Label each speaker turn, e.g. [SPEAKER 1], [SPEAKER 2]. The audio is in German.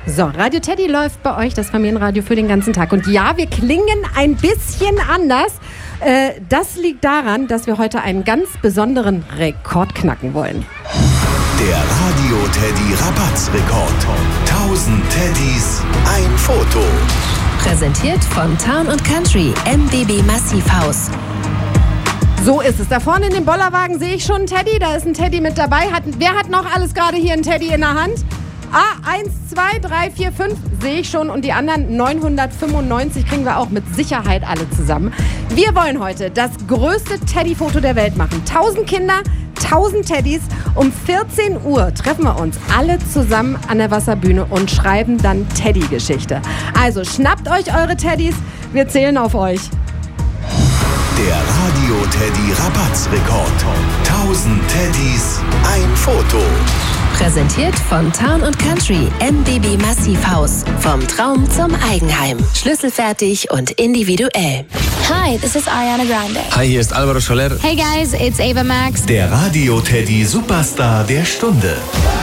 [SPEAKER 1] So, Radio Teddy läuft bei euch, das Familienradio für den ganzen Tag. Und ja, wir klingen ein bisschen anders. Das liegt daran, dass wir heute einen ganz besonderen Rekord knacken wollen.
[SPEAKER 2] Der Radio Teddy Rabatz-Rekord. 1000 Teddys, ein Foto.
[SPEAKER 3] Präsentiert von Town & Country, MBB Massivhaus.
[SPEAKER 1] So ist es. Da vorne in dem Bollerwagen sehe ich schon einen Teddy. Da ist ein Teddy mit dabei. Wer hat noch alles gerade hier einen Teddy in der Hand? 1, 2, 3, 4, 5 sehe ich schon. Und die anderen 995 kriegen wir auch mit Sicherheit alle zusammen. Wir wollen heute das größte Teddy-Foto der Welt machen. 1000 Kinder, 1000 Teddys. Um 14 Uhr treffen wir uns alle zusammen an der Wasserbühne und schreiben dann Teddy-Geschichte. Also schnappt euch eure Teddys. Wir zählen auf euch.
[SPEAKER 2] Der Radio Teddy Rabatz-Rekord. 1000 Teddys, ein Foto.
[SPEAKER 3] Präsentiert von Town & Country, MBB Massivhaus. Vom Traum zum Eigenheim. Schlüsselfertig und individuell.
[SPEAKER 4] Hi, this is Ariana Grande.
[SPEAKER 5] Hi, hier ist Alvaro Soler.
[SPEAKER 4] Hey guys, it's Ava Max.
[SPEAKER 2] Der Radio Teddy Superstar der Stunde.